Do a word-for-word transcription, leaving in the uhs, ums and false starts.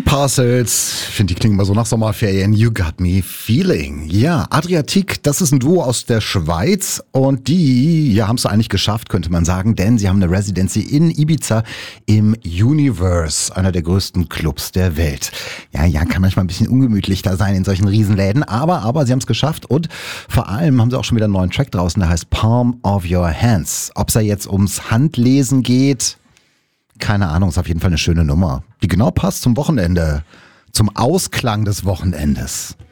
Parcels, ich finde, die klingen immer so nach Sommerferien. You got me feeling. Ja, Adriatic, das ist ein Duo aus der Schweiz und die ja, haben es eigentlich geschafft, könnte man sagen, denn sie haben eine Residency in Ibiza im Universe, einer der größten Clubs der Welt. Ja, ja, kann manchmal ein bisschen ungemütlich da sein in solchen Riesenläden, aber, aber sie haben es geschafft und vor allem haben sie auch schon wieder einen neuen Track draußen, der heißt Palm of Your Hands. Ob es da jetzt ums Handlesen geht, keine Ahnung, ist auf jeden Fall eine schöne Nummer, die genau passt zum Wochenende, zum Ausklang des Wochenendes.